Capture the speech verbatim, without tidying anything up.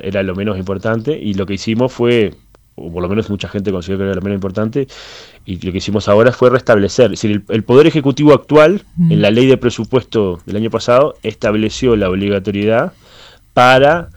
era lo menos importante, y lo que hicimos fue, o por lo menos mucha gente consideró que era lo menos importante, y lo que hicimos ahora fue restablecer. Es decir, el, el Poder Ejecutivo actual, mm. en la ley de presupuesto del año pasado, estableció la obligatoriedad para